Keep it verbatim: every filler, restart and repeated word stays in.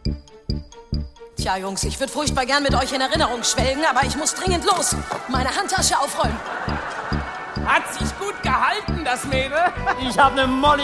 Tja, Jungs, ich würde furchtbar gern mit euch in Erinnerung schwelgen, aber ich muss dringend los. Meine Handtasche aufräumen. Hat sich gut gehalten, das Mädel. Ich hab ne Molly